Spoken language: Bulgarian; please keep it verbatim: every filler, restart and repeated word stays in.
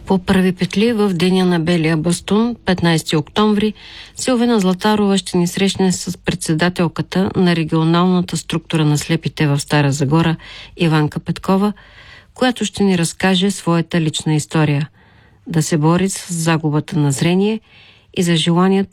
По първи петли в деня на Белия бастун, петнайсети октомври, Силвина Златарова ще ни срещне с председателката на регионалната структура на слепите в Стара Загора, Иванка Петкова, която ще ни разкаже своята лична история – да се бори с загубата на зрение и за желанието